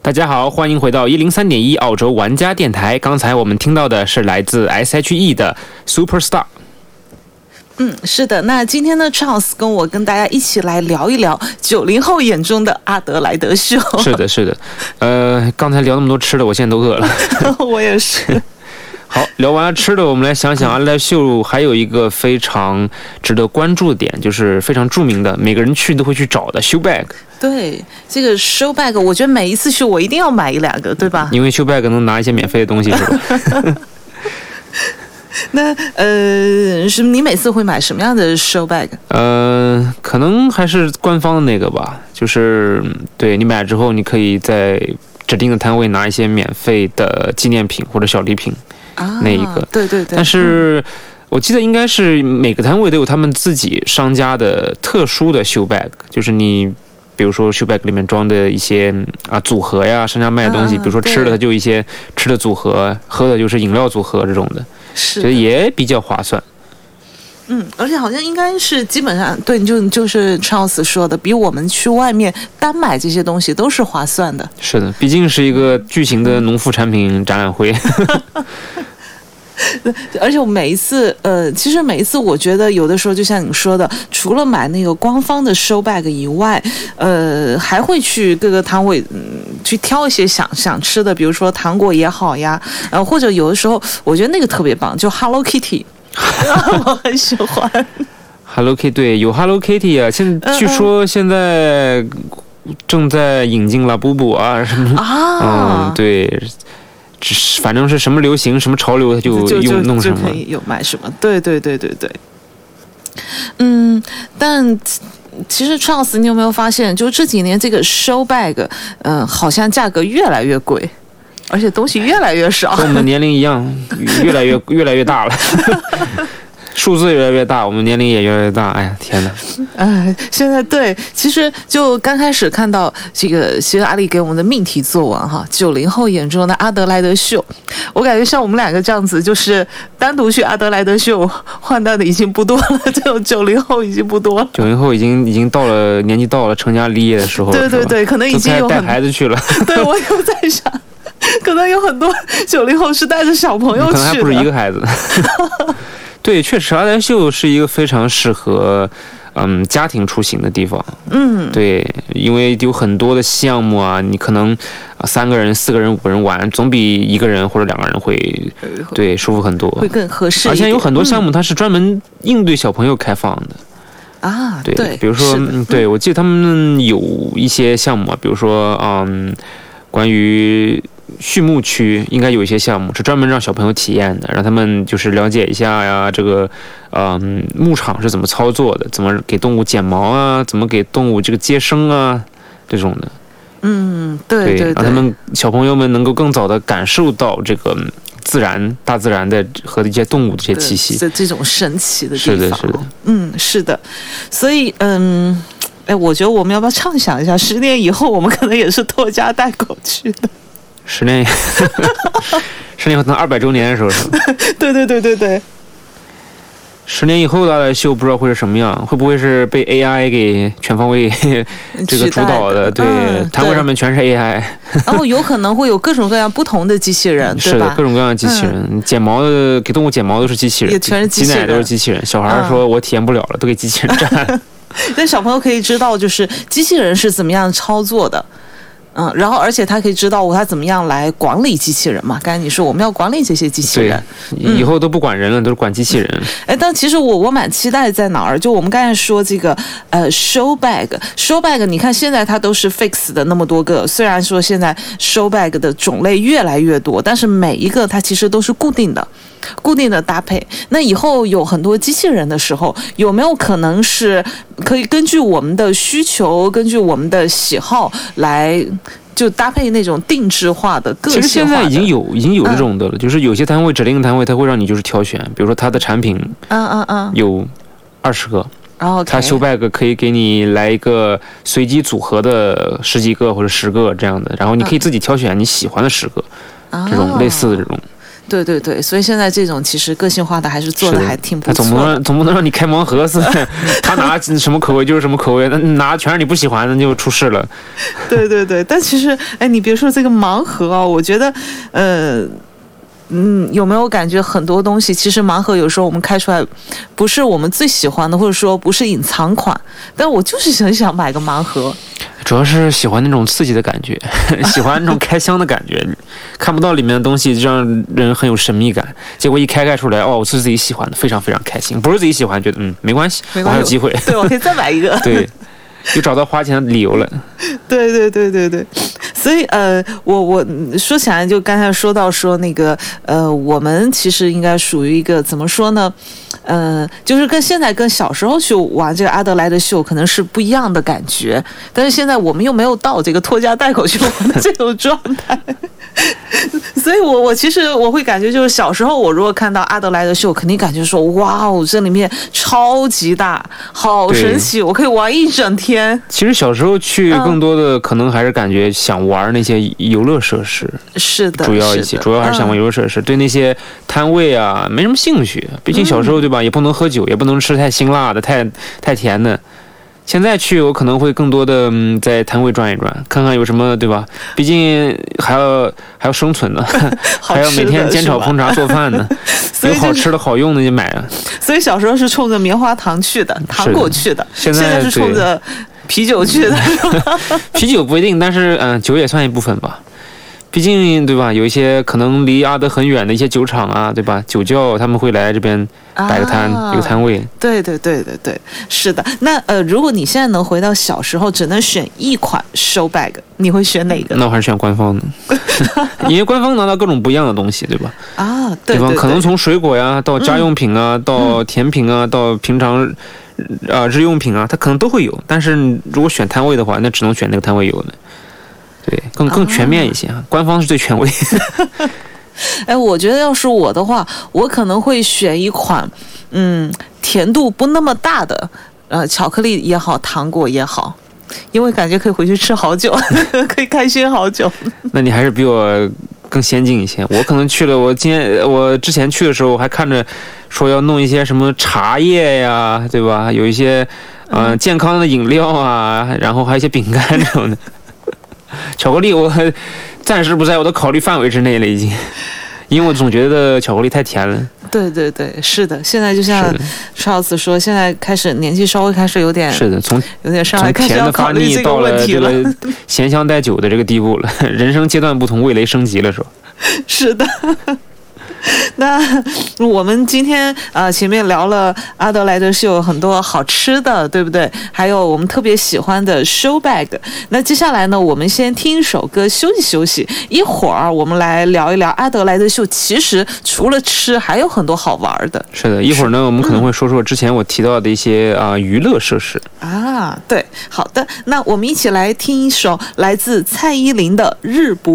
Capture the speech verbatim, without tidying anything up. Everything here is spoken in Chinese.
大家好，欢迎回到一零三点一澳洲玩家电台。刚才我们听到的是来自 S H E 的 Superstar。 嗯，是的。那今天呢 ，Charles 跟我跟大家一起来聊一聊九零后眼中的阿德莱德秀。 是的，是的。呃，刚才聊那么多吃的，我现在都饿了。 我也是。 好，聊完了吃的，我们来想想阿德莱秀还有一个非常值得关注的点，就是非常著名的，每个人去都会去找的 show bag。 对，这个 show bag， 我觉得每一次去我一定要买一两个，对吧？ 因为 show bag 能拿一些免费的东西，是吧？ 那呃，是你每次会买什么样的 show bag？ 呃，可能还是官方的那个吧，就是对你买了之后，你可以在指定的摊位拿一些免费的纪念品或者小礼品。 啊， 那一个， 对对对， 但是、嗯、我记得应该是每个摊位都有他们自己商家的特殊的 show bag， 就是你比如说 show bag 里面装的一些啊组合呀，商家卖的东西，啊、比如说吃的它就一些吃的组合，喝的就是饮料组合这种的， 是觉得也比较划算。 嗯，而且好像应该是基本上对，就就是 Charles 说的，比我们去外面单买这些东西都是划算的。 是的，毕竟是一个巨型的农副产品展览会。 而且我每一次，呃，其实每一次我觉得有的时候就像你说的，除了买那个官方的 show bag 以外，呃，还会去各个摊位，嗯，去挑一些想想吃的，比如说糖果也好呀，然后或者有的时候我觉得那个特别棒，就 Hello Kitty。我很喜欢 Hello Kitty， 对，有 Hello Kitty 啊，现在据说现在正在引进了布布啊什么啊， 嗯，对，只是反正是什么流行什么潮流，它就用弄什么， 就可以有买什么，对对对对对，嗯，但其实 Charles， 你有没有发现，就这几年这个 show bag， 嗯、呃，好像价格越来越贵。而且东西越来越少， 跟我们的年龄一样，越来越越来越大了。数字越来越大，我们年龄也越来越大。哎呀，天哪！ 哎，现在对，其实就刚开始看到这个，其实阿丽给我们的命题作文哈，九零后眼中的阿德莱德秀，我感觉像我们两个这样子，就是单独去阿德莱德秀换代的已经不多了，这种九零后已经不多了。 九零后已经已经到了年纪到了成家立业的时候了， 对对对，可能已经有带孩子去了。 对，我有在想。可能有很多九零后是带着小朋友去的， 可能还不是一个孩子。对，确实，阿德莱秀是一个非常适合嗯家庭出行的地方。 嗯， 对，因为有很多的项目啊，你可能三个人、四个人、五个人玩，总比一个人或者两个人会对舒服很多， 会更合适。 而且有很多项目它是专门应对小朋友开放的。 啊， 对， 对， 比如说，对我记得他们有一些项目啊，比如说，嗯，关于畜牧区应该有一些项目是专门让小朋友体验的，让他们就是了解一下呀，这个嗯牧场是怎么操作的，怎么给动物剪毛啊，怎么给动物这个接生啊，这种的。 嗯，对对 对, 对， 让他们小朋友们能够更早的感受到这个自然、大自然的和一些动物的这些气息， 这这种神奇的地方。 是的，是的， 嗯，是的，所以嗯。哎，我觉得我们要不要畅想一下，十年以后我们可能也是拖家带口去的。 十年，十年以后，可能二百周年的时候是吧？ 对对对对对。 十年以后的阿德莱秀不知道会是什么样，会不会是被 A I 给全方位这个主导的？对， 嗯、 摊位上面全是 A I。 然后有可能会有各种各样不同的机器人，对吧？ 是的，各种各样的机器人，嗯、剪毛的给动物剪毛都是机器人， 也全是机器人， 挤奶都是机器人。小孩说我体验不了了，嗯、都给机器人占。 但小朋友可以知道，就是机器人是怎么样操作的，嗯，然后而且他可以知道他怎么样来管理机器人嘛。刚才你说我们要管理这些机器人， 以后都不管人了，嗯、都是管机器人。 哎，但其实我我蛮期待在哪儿？就我们刚才说这个呃 show bag show bag， 你看现在它都是 fix 的那么多个，虽然说现在 show bag 的种类越来越多，但是每一个它其实都是固定的。固定的搭配，那以后有很多机器人的时候，有没有可能是可以根据我们的需求，根据我们的喜好来就搭配那种定制化的个性化的？ 其实现在已经有已经有这种的了，嗯、就是有些摊位指定摊位，它会让你就是挑选，比如说它的产品， 嗯嗯嗯，有二十个。 然后它show bag可以给你来一个随机组合的十几个或者十个这样的，然后你可以自己挑选你喜欢的十个，嗯、这种类似的这种。 对对对，所以现在这种其实个性化的还是做的还挺不错的。 他总不能总不能让你开盲盒似的，他拿什么口味就是什么口味，那拿全是你不喜欢的，那就出事了。 对对对，但其实哎，你别说这个盲盒啊，我觉得呃。嗯，有没有感觉很多东西其实盲盒有时候我们开出来不是我们最喜欢的，或者说不是隐藏款，但我就是很想买个盲盒。 主要是喜欢那种刺激的感觉，喜欢那种开箱的感觉，看不到里面的东西，让人很有神秘感。结果一开开出来，哦，是自己喜欢的，非常非常开心。不是自己喜欢，觉得嗯没关系， 没关系， 我还有机会， 对，我可以再买一个。 对，又找到花钱的理由了。 对对对对对，所以呃，我我说起来，就刚才说到说那个呃，我们其实应该属于一个怎么说呢？呃，就是跟现在跟小时候去玩这个阿德莱德秀可能是不一样的感觉，但是现在我们又没有到这个拖家带口去玩的这种状态。所以我我其实我会感觉就是小时候我如果看到阿德莱德秀，肯定感觉说哇哦，这里面超级大，好神奇，我可以玩一整天。 其实小时候去更多的可能还是感觉想玩那些游乐设施， 是的， 主要一些，主要还是想玩游乐设施，嗯、对那些摊位啊没什么兴趣。毕竟小时候对吧，嗯、也不能喝酒，也不能吃太辛辣的、太太甜的。现在去我可能会更多的、嗯、在摊位转一转，看看有什么，对吧？毕竟还要还要生存呢，还要每天煎炒烹炸做饭呢，有好吃的好用的就买啊。 所以小时候是冲着棉花糖去的，糖果去的， 现在, 现在是冲着啤酒去的。 啤酒不一定，但是嗯、呃，酒也算一部分吧。毕竟对吧，有一些可能离阿德很远的一些酒厂啊，对吧？酒窖他们会来这边摆个摊， 啊、 有个摊位。 对对对对对，是的。那呃，如果你现在能回到小时候，只能选一款收 bag， 你会选哪个？ 那我还是选官方的，因为官方拿到各种不一样的东西，对吧？ 啊，对对对， 对吧？可能从水果呀到家用品啊，嗯、到甜品啊，到平常啊、呃、日用品啊，它可能都会有。但是如果选摊位的话，那只能选那个摊位有的。对，更更全面一些，啊、官方是最权威。 哎，我觉得要是我的话，我可能会选一款，嗯，甜度不那么大的，呃，巧克力也好，糖果也好，因为感觉可以回去吃好久，可以开心好久。 那你还是比我更先进一些。我可能去了，我今天我之前去的时候，我还看着说要弄一些什么茶叶呀，对吧？有一些呃健康的饮料啊，然后还有一些饼干这种的。巧克力我暂时不在我的考虑范围之内了，已经，因为我总觉得巧克力太甜了。 对对对，是的，现在就像 Charles 说，现在开始年纪稍微开始有点是的，从有点上来，开始要考虑这个问题了， 到了这个咸香带酒的这个地步了，人生阶段不同，味蕾升级了，是吧？ 是的。那我们今天啊、呃，前面聊了阿德莱德秀很多好吃的，对不对？还有我们特别喜欢的 show bag。那接下来呢，我们先听一首歌休息休息，一会儿我们来聊一聊阿德莱德秀。其实除了吃，还有很多好玩的。 是的，一会儿呢，我们可能会说说之前我提到的一些啊、呃、娱乐设施啊。对，好的，那我们一起来听一首来自蔡依林的《日不》。